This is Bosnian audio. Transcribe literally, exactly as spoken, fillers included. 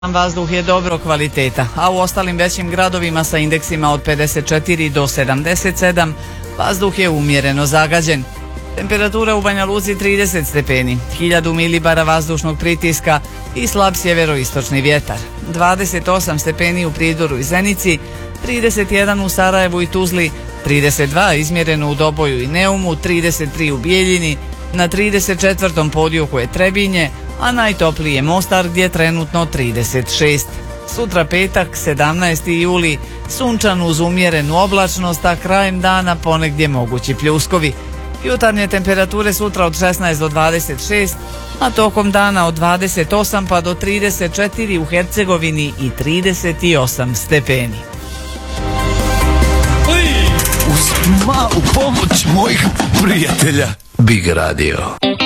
Vazduh je dobro kvaliteta, a u ostalim većim gradovima sa indeksima od pedeset četiri do sedamdeset sedam vazduh je umjereno zagađen. Temperatura u Banja Luci trideset stepeni, hiljadu milibara vazdušnog pritiska i slab sjeveroistočni vjetar. dvadeset osam stepeni u Prijedoru i Zenici, trideset jedan u Sarajevu i Tuzli, trideset dva izmjereno u Doboju i Neumu, trideset tri u Bijeljini, na trideset četvrtom podjuku je Trebinje, a najtopliji je Mostar gdje je trenutno trideset šest. Sutra petak, sedamnaesti juli, sunčan uz umjerenu oblačnost, a krajem dana ponegdje mogući pljuskovi. Jutarnje temperature sutra od šesnaest do dvadeset šest, a tokom dana od dvadeset osam pa do trideset četiri u Hercegovini i trideset osam stepeni. Uz malu pomoć mojih prijatelja Big Radio.